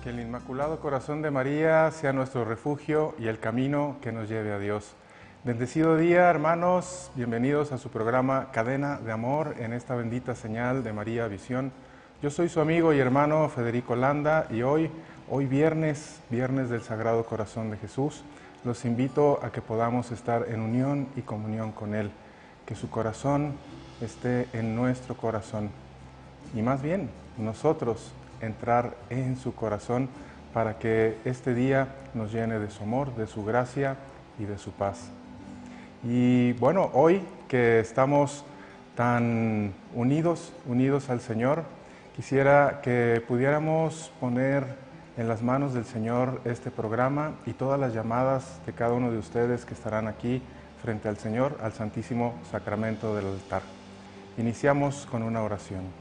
Que el Inmaculado Corazón de María sea nuestro refugio y el camino que nos lleve a Dios. Bendecido día, hermanos, bienvenidos a su programa Cadena de Amor en esta bendita señal de María Visión. Yo soy su amigo y hermano Federico Landa y hoy viernes del Sagrado Corazón de Jesús, los invito a que podamos estar en unión y comunión con Él, que su corazón esté en nuestro corazón y más bien nosotros entrar en su corazón para que este día nos llene de su amor, de su gracia y de su paz. Y bueno, hoy que estamos tan unidos al Señor, quisiera que pudiéramos poner en las manos del Señor este programa y todas las llamadas de cada uno de ustedes que estarán aquí frente al Señor, al Santísimo Sacramento del altar. Iniciamos con una oración.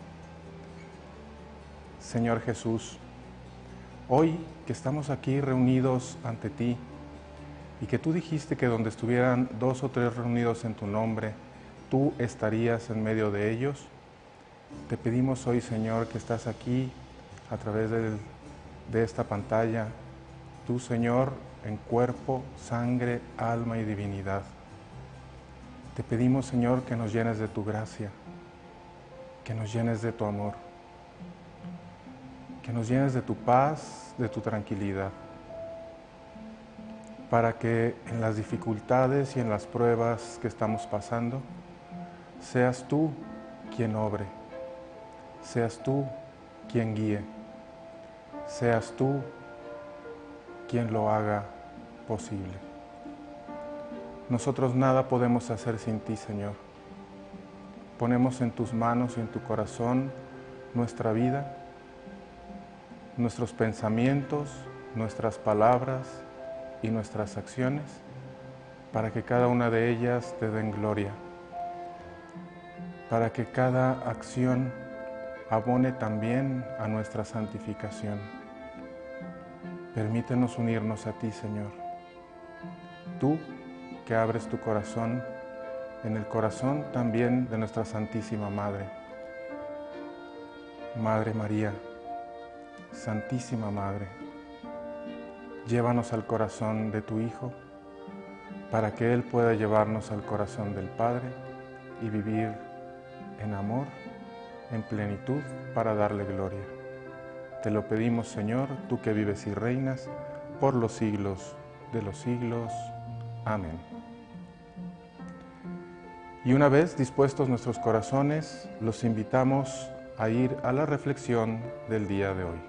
Señor Jesús, hoy que estamos aquí reunidos ante ti y que tú dijiste que donde estuvieran 2 o 3 reunidos en tu nombre, tú estarías en medio de ellos, te pedimos hoy, Señor, que estás aquí a través de esta pantalla, tú, Señor, en cuerpo, sangre, alma y divinidad. Te pedimos, Señor, que nos llenes de tu gracia, que nos llenes de tu amor, que nos llenes de tu paz, de tu tranquilidad, para que en las dificultades y en las pruebas que estamos pasando, seas tú quien obre, seas tú quien guíe, seas tú quien lo haga posible. Nosotros nada podemos hacer sin ti, Señor. Ponemos en tus manos y en tu corazón nuestra vida, nuestros pensamientos, nuestras palabras y nuestras acciones, para que cada una de ellas te den gloria, para que cada acción abone también a nuestra santificación. Permítenos unirnos a ti, Señor. Tú que abres tu corazón en el corazón también de nuestra Santísima Madre. Madre María, Santísima Madre, llévanos al corazón de tu Hijo para que Él pueda llevarnos al corazón del Padre y vivir en amor, en plenitud, para darle gloria. Te lo pedimos, Señor, tú que vives y reinas por los siglos de los siglos. Amén. Y una vez dispuestos nuestros corazones, los invitamos a ir a la reflexión del día de hoy.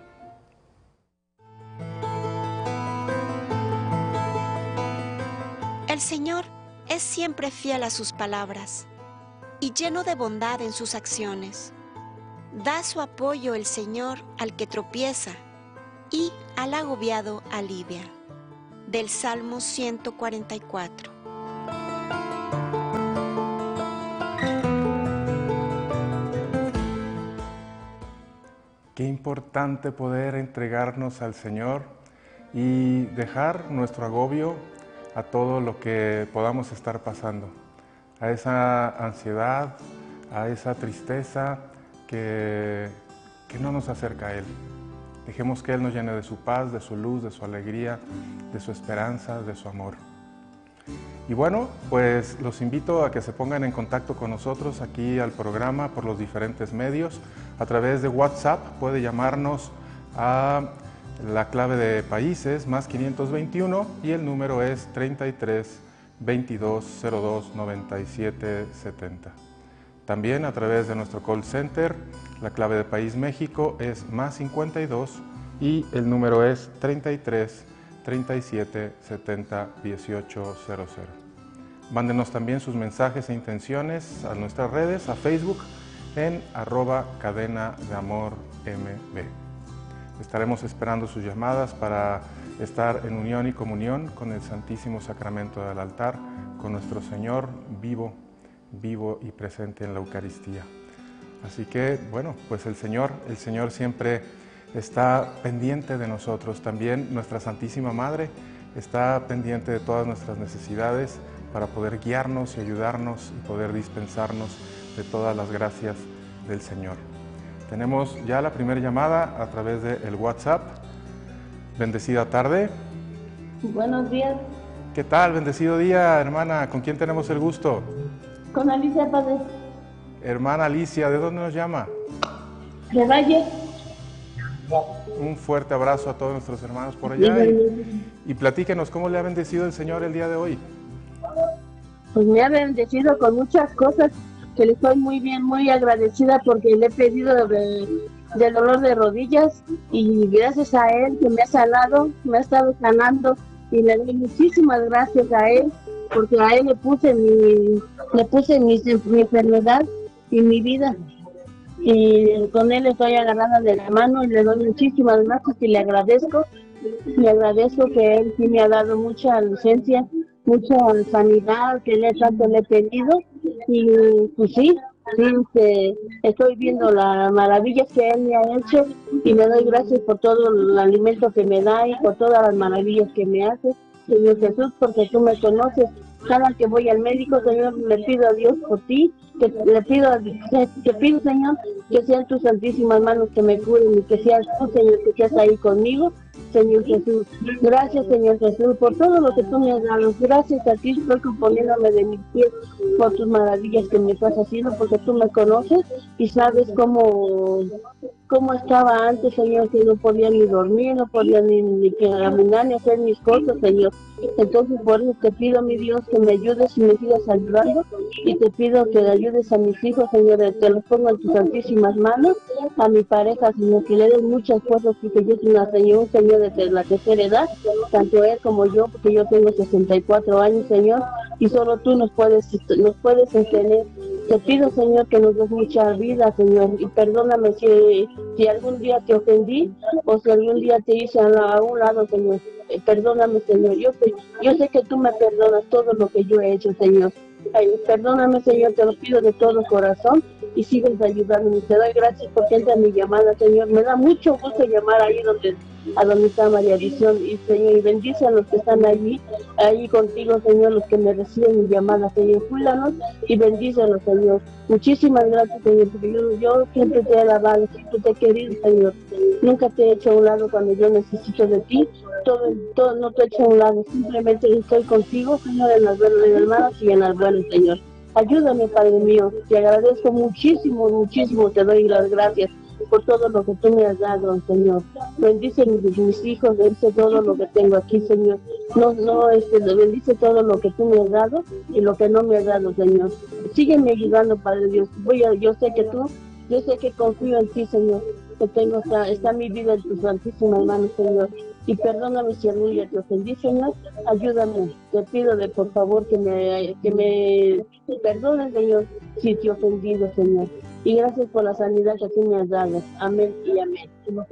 El Señor es siempre fiel a sus palabras y lleno de bondad en sus acciones. Da su apoyo el Señor al que tropieza y al agobiado alivia. Del Salmo 144. Qué importante poder entregarnos al Señor y dejar nuestro agobio a todo lo que podamos estar pasando, a esa ansiedad, a esa tristeza que no nos acerca a Él. Dejemos que Él nos llene de su paz, de su luz, de su alegría, de su esperanza, de su amor. Y bueno, pues los invito a que se pongan en contacto con nosotros aquí al programa por los diferentes medios. A través de WhatsApp puede llamarnos a la clave de países más 521 y el número es 33 22 02 97 70. También a través de nuestro call center, la clave de país México es más 52 y el número es 33 37 70 18 00. Mándenos también sus mensajes e intenciones a nuestras redes, a Facebook en @cadenadeamormb. Estaremos esperando sus llamadas para estar en unión y comunión con el Santísimo Sacramento del altar, con nuestro Señor vivo y presente en la Eucaristía. Así que, bueno, pues el Señor siempre está pendiente de nosotros. También nuestra Santísima Madre está pendiente de todas nuestras necesidades para poder guiarnos y ayudarnos y poder dispensarnos de todas las gracias del Señor. Tenemos ya la primera llamada a través del WhatsApp. Bendecida tarde. Buenos días. ¿Qué tal? Bendecido día, hermana. ¿Con quién tenemos el gusto? Con Alicia, padre. Hermana Alicia, ¿de dónde nos llama? De Valle. Un fuerte abrazo a todos nuestros hermanos por allá y platíquenos cómo le ha bendecido el Señor el día de hoy. Pues me ha bendecido con muchas cosas que le estoy muy agradecida porque le he pedido del dolor de rodillas y gracias a él que me ha sanado, me ha estado sanando y le doy muchísimas gracias a él porque a él le puse mi enfermedad y mi vida. Y con él estoy agarrada de la mano y le doy muchísimas gracias y le agradezco que él sí me ha dado mucha licencia, mucha sanidad, que tanto le he pedido y pues sí, estoy viendo las maravillas que él me ha hecho y le doy gracias por todo el alimento que me da y por todas las maravillas que me hace, Señor Jesús, porque tú me conoces. Cada que voy al médico, Señor, le pido a Dios por ti, que pido, Señor, que sean tus santísimas manos que me curen y que seas tú, Señor, que seas ahí conmigo, Señor Jesús. Gracias, Señor Jesús, por todo lo que tú me has dado. Gracias a ti, estoy componiéndome de mis pies por tus maravillas que me estás haciendo, porque tú me conoces y sabes cómo estaba antes, Señor, que no podía ni dormir, no podía ni caminar, ni hacer mis cosas, Señor. Entonces, por eso te pido, mi Dios, que me ayudes y me sigas ayudando, y te pido que ayudes a mis hijos, Señor, te los pongo en tus santísimas manos, a mi pareja, Señor, que le den muchas cosas, porque yo soy un señor de la tercera edad, tanto él como yo, porque yo tengo 64 años, Señor, y solo tú nos puedes sostener. Te pido, Señor, que nos des mucha vida, Señor, y perdóname si algún día te ofendí o si algún día te hice a un lado, Señor. Perdóname, Señor. Yo sé que tú me perdonas todo lo que yo he hecho, Señor. Ay, perdóname, Señor, te lo pido de todo corazón y sigues ayudándome. Te doy gracias porque entra mi llamada, Señor. Me da mucho gusto llamar ahí a donde está María Visión, y Señor, y bendice a los que están ahí contigo, Señor, los que me reciben mi llamada, Señor. Cuídanos y bendícelos, Señor. Muchísimas gracias, Señor, porque yo siempre te he alabado, siempre te he querido, Señor. Nunca te he hecho a un lado cuando yo necesito de ti. Todo no te he hecho a un lado, simplemente estoy contigo, Señor, en las buenas malas y en las buenas, Señor. Ayúdame, Padre mío, te agradezco muchísimo, te doy las gracias por todo lo que tú me has dado, Señor. Bendice mis hijos, bendice todo lo que tengo aquí, Señor. Bendice todo lo que tú me has dado y lo que no me has dado, Señor. Sígueme ayudando, Padre Dios. Yo sé que confío en ti, Señor. Que está mi vida en tus santísimas manos, Señor. Y perdóname si algún día te ofendí, Señor. Ayúdame. Te pido por favor que me perdones, Señor, si te he ofendido, Señor. Y gracias por la sanidad que tú me has dado. Amén y amén.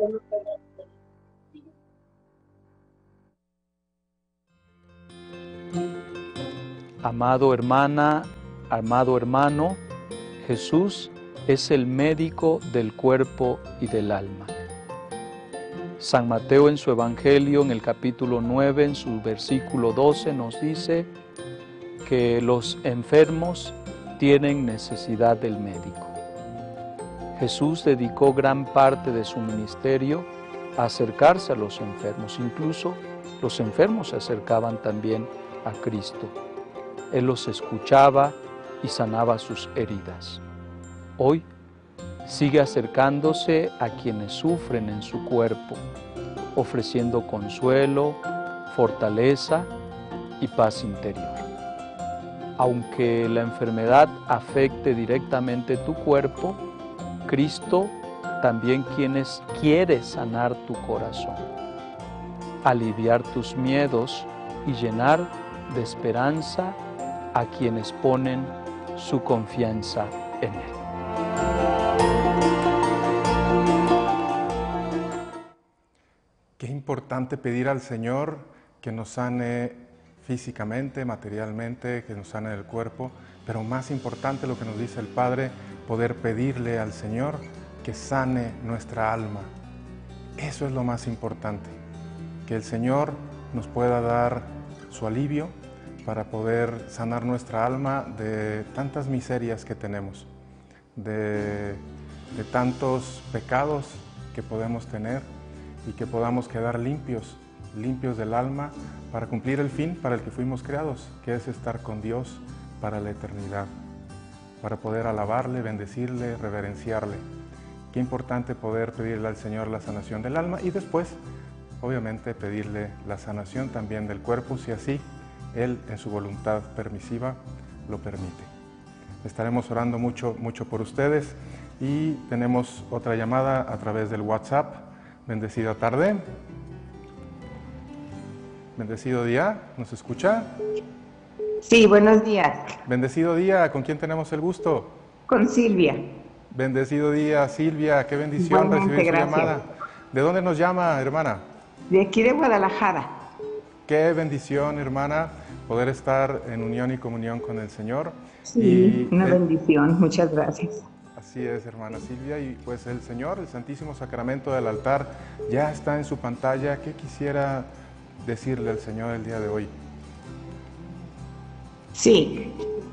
Amado hermana, amado hermano, Jesús es el médico del cuerpo y del alma. San Mateo en su Evangelio, en el capítulo 9, en su versículo 12, nos dice que los enfermos tienen necesidad del médico. Jesús dedicó gran parte de su ministerio a acercarse a los enfermos. Incluso los enfermos se acercaban también a Cristo. Él los escuchaba y sanaba sus heridas. Hoy sigue acercándose a quienes sufren en su cuerpo, ofreciendo consuelo, fortaleza y paz interior. Aunque la enfermedad afecte directamente tu cuerpo, Cristo también quiere sanar tu corazón, aliviar tus miedos y llenar de esperanza a quienes ponen su confianza en Él. Qué importante pedir al Señor que nos sane físicamente, materialmente, que nos sane el cuerpo, pero más importante lo que nos dice el Padre, poder pedirle al Señor que sane nuestra alma. Eso es lo más importante, que el Señor nos pueda dar su alivio para poder sanar nuestra alma de tantas miserias que tenemos, de tantos pecados que podemos tener y que podamos quedar limpios del alma para cumplir el fin para el que fuimos creados, que es estar con Dios para la eternidad, para poder alabarle, bendecirle, reverenciarle. Qué importante poder pedirle al Señor la sanación del alma y después, obviamente, pedirle la sanación también del cuerpo, si así Él, en su voluntad permisiva, lo permite. Estaremos orando mucho por ustedes y tenemos otra llamada a través del WhatsApp. Bendecida tarde. Bendecido día. ¿Nos escucha? Sí, buenos días. Bendecido día. ¿Con quién tenemos el gusto? Con Silvia. Bendecido día, Silvia. Qué bendición recibir su llamada. ¿De dónde nos llama, hermana? De aquí de Guadalajara. Qué bendición, hermana, poder estar en unión y comunión con el Señor. Sí, una bendición. Muchas gracias. Así es, hermana Silvia, y pues el Señor, el Santísimo Sacramento del altar, ya está en su pantalla. ¿Qué quisiera decirle al Señor el día de hoy? Sí.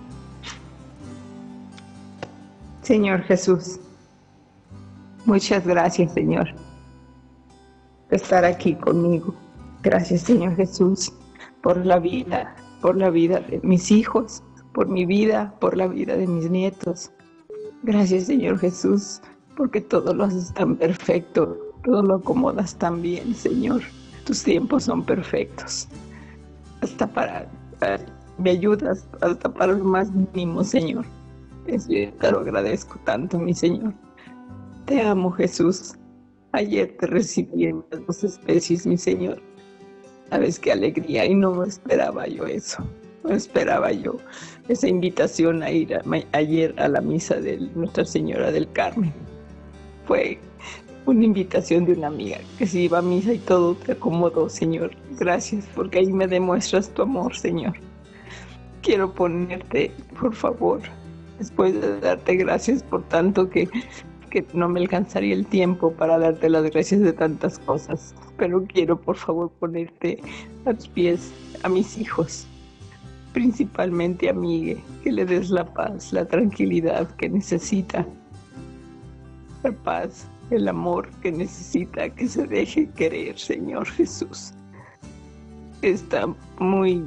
Señor Jesús, muchas gracias, Señor, por estar aquí conmigo. Gracias, Señor Jesús, por la vida de mis hijos, por mi vida, por la vida de mis nietos. Gracias, Señor Jesús, porque todo lo haces tan perfecto, todo lo acomodas tan bien, Señor. Tus tiempos son perfectos. Hasta me ayudas hasta para lo más mínimo, Señor. Te lo agradezco tanto, mi Señor. Te amo, Jesús. Ayer te recibí en las 2 especies, mi Señor. Sabes qué alegría, y no esperaba yo eso. No esperaba yo esa invitación a ir ayer a la misa de Nuestra Señora del Carmen. Fue una invitación de una amiga que se iba a misa y todo te acomodó, Señor. Gracias, porque ahí me demuestras tu amor, Señor. Quiero ponerte, por favor, después de darte gracias por tanto que no me alcanzaría el tiempo para darte las gracias de tantas cosas, pero quiero, por favor, ponerte a tus pies a mis hijos, principalmente a Miguel, que le des la paz, la tranquilidad que necesita, la paz, el amor que necesita, que se deje querer, Señor Jesús. Está muy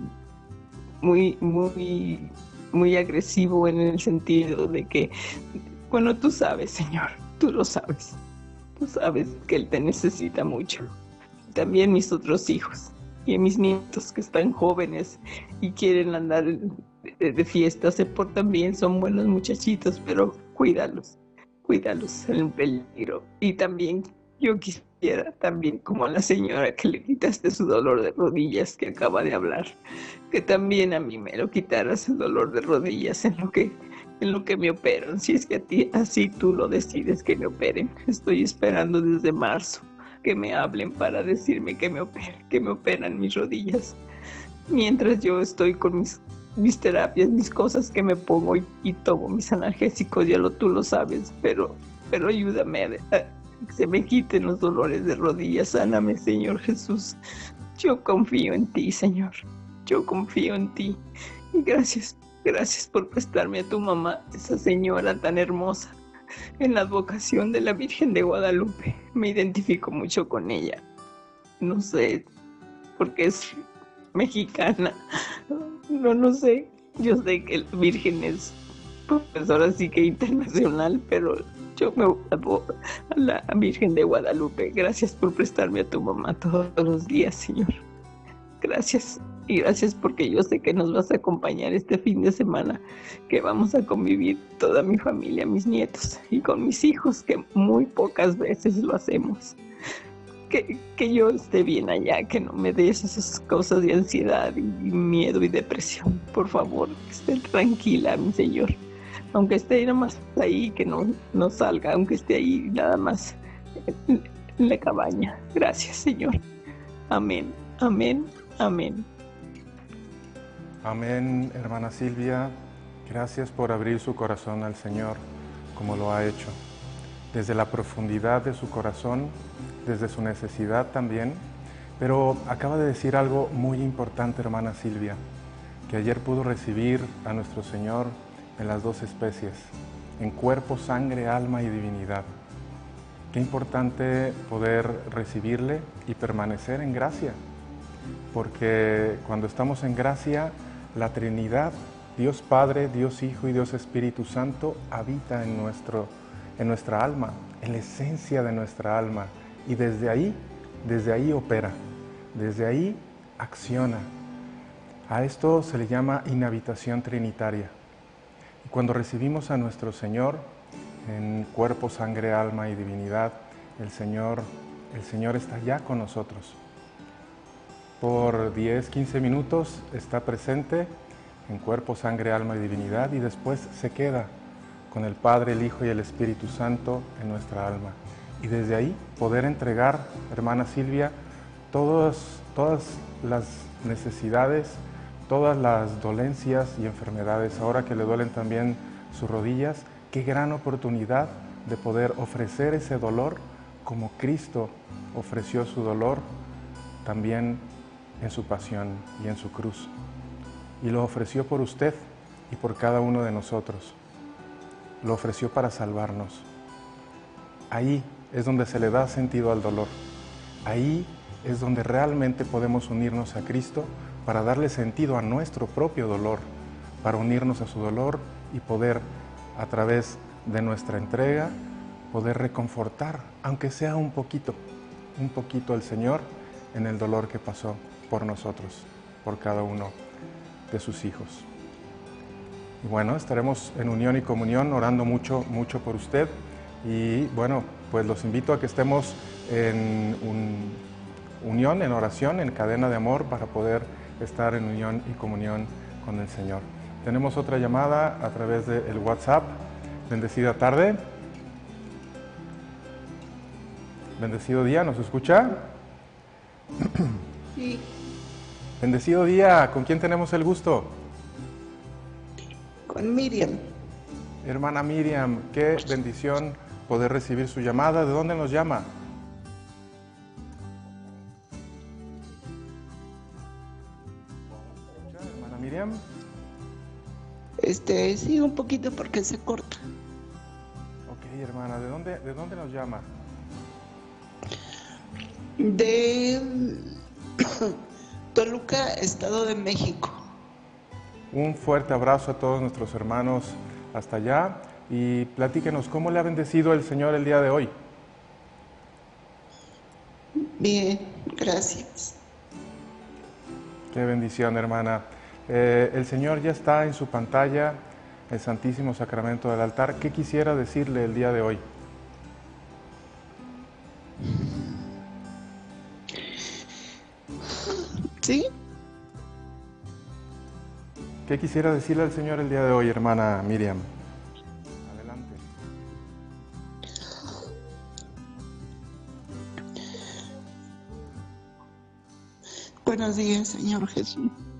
agresivo en el sentido de que, bueno, tú sabes, Señor, tú lo sabes. Tú sabes que Él te necesita mucho. También mis otros hijos y mis nietos que están jóvenes y quieren andar de fiesta, se portan bien, son buenos muchachitos, pero cuídalos en el peligro. Y también yo quisiera, también como a la señora que le quitaste su dolor de rodillas que acaba de hablar, que también a mí me lo quitaras el dolor de rodillas en lo que me operan, si es que a ti así tú lo decides que me operen. Estoy esperando desde marzo que me hablen para decirme que me operan mis rodillas. Mientras yo estoy con mis terapias, mis cosas que me pongo y tomo mis analgésicos, tú lo sabes, pero ayúdame a que se me quiten los dolores de rodillas. Sáname, Señor Jesús. Yo confío en ti, Señor. Yo confío en ti. Y gracias por prestarme a tu mamá, esa señora tan hermosa, en la advocación de la Virgen de Guadalupe. Me identifico mucho con ella. No sé, porque es mexicana. No sé. Yo sé que la Virgen es profesora sí que internacional, pero yo me advoco a la Virgen de Guadalupe. Gracias por prestarme a tu mamá todos los días, Señor. Gracias. Y gracias porque yo sé que nos vas a acompañar este fin de semana, que vamos a convivir toda mi familia, mis nietos y con mis hijos, que muy pocas veces lo hacemos. Que yo esté bien allá, que no me des esas cosas de ansiedad y miedo y depresión. Por favor, que esté tranquila, mi Señor. Aunque esté nada más ahí, que no salga, aunque esté ahí nada más en la cabaña. Gracias, Señor. Amén, amén, amén. Amén, hermana Silvia. Gracias por abrir su corazón al Señor, como lo ha hecho. Desde la profundidad de su corazón, desde su necesidad también. Pero acaba de decir algo muy importante, hermana Silvia, que ayer pudo recibir a nuestro Señor en las 2 especies, en cuerpo, sangre, alma y divinidad. Qué importante poder recibirle y permanecer en gracia, porque cuando estamos en gracia, la Trinidad, Dios Padre, Dios Hijo y Dios Espíritu Santo, habita en nuestra alma, en la esencia de nuestra alma, y desde ahí opera, desde ahí acciona. A esto se le llama inhabitación trinitaria. Y cuando recibimos a nuestro Señor en cuerpo, sangre, alma y divinidad, el Señor está ya con nosotros. Por 10, 15 minutos está presente en cuerpo, sangre, alma y divinidad, y después se queda con el Padre, el Hijo y el Espíritu Santo en nuestra alma. Y desde ahí poder entregar, hermana Silvia, todas las necesidades, todas las dolencias y enfermedades, ahora que le duelen también sus rodillas. Qué gran oportunidad de poder ofrecer ese dolor como Cristo ofreció su dolor también en su pasión y en su cruz. Y lo ofreció por usted y por cada uno de nosotros. Lo ofreció para salvarnos. Ahí es donde se le da sentido al dolor. Ahí es donde realmente podemos unirnos a Cristo para darle sentido a nuestro propio dolor, para unirnos a su dolor y poder, a través de nuestra entrega, poder reconfortar, aunque sea un poquito al Señor en el dolor que pasó por nosotros, por cada uno de sus hijos. Y bueno, estaremos en unión y comunión orando mucho por usted, y bueno, pues los invito a que estemos en unión, en oración, en cadena de amor, para poder estar en unión y comunión con el Señor. Tenemos otra llamada a través del WhatsApp. Bendecida tarde. Bendecido día, ¿nos escucha? Sí. Bendecido día, ¿con quién tenemos el gusto? Con Miriam. Hermana Miriam, qué bendición poder recibir su llamada. ¿De dónde nos llama? Hermana Miriam. Sí, un poquito porque se corta. Ok, hermana, ¿de dónde nos llama? De Toluca, Estado de México. Un fuerte abrazo a todos nuestros hermanos hasta allá, y platíquenos, ¿cómo le ha bendecido el Señor el día de hoy? Bien, gracias. Qué bendición, hermana. El Señor ya está en su pantalla, el Santísimo Sacramento del altar. ¿Qué quisiera decirle el día de hoy? ¿Sí? ¿Qué quisiera decirle al Señor el día de hoy, hermana Miriam? Adelante. Buenos días, Señor Jesús.